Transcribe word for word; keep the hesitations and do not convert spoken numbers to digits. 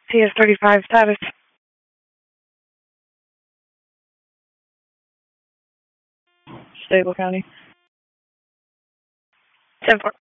C S thirty-five status. Stable County. ten four.